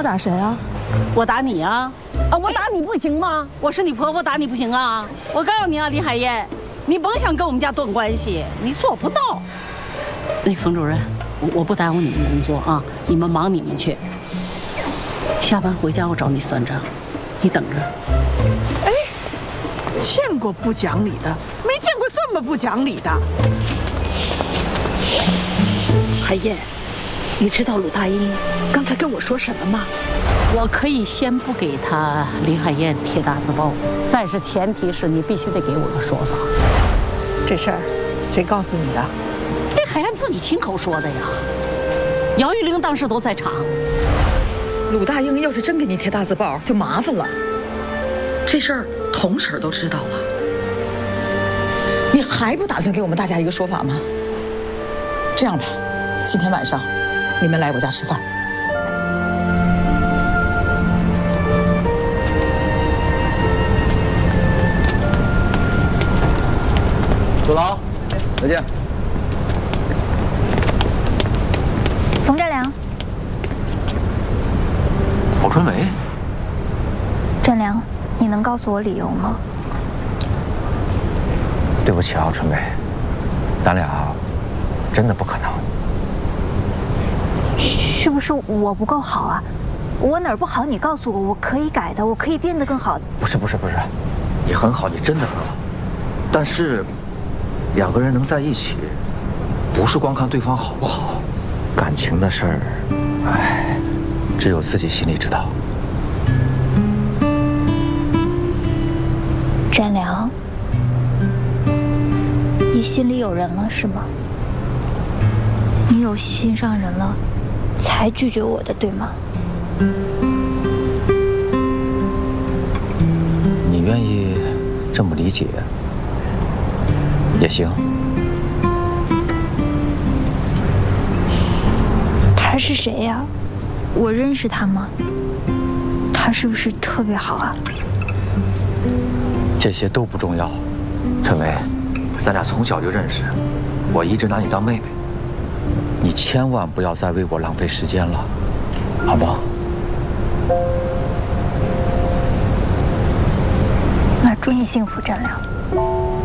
打谁啊？ 我打你啊！啊，我打你不行吗？我是你婆婆，打你不行啊！我告诉你啊，李海燕，你甭想跟我们家断关系，你做不到。那冯主任，我不耽误你们工作啊，你们忙你们去。下班回家我找你算账，你等着。 哎，见过不讲理的，没见过这么不讲理的。海燕，你知道鲁大英刚才跟我说什么吗？ 我可以先不给他林海燕贴大字报，但是前提是你必须得给我个说法。 这事儿谁告诉你的？ 林海燕自己亲口说的呀。姚玉玲当时都在场。 鲁大英要是真给你贴大字报，就麻烦了。这事儿童婶都知道了，你还不打算给我们大家一个说法吗？这样吧，今天晚上你们来我家吃饭。 坐牢，再见。 冯占良， 郝春梅， 占良，你能告诉我理由吗？ 对不起啊，春梅，咱俩真的不可能。 是不是我不够好啊？我哪儿不好，你告诉我，我可以改的，我可以变得更好。 不是，你很好，你真的很好，但是两个人能在一起，不是光看对方好不好，感情的事儿，哎，只有自己心里知道。 占良，你心里有人了是吗？你有心上人了，才拒绝我的，对吗？ 你愿意这么理解也行。 他是谁呀？我认识他吗？他是不是特别好啊？ 这些都不重要，春梅，咱俩从小就认识，我一直拿你当妹妹，你千万不要再为我浪费时间了，好吗？ 那祝你幸福，占良。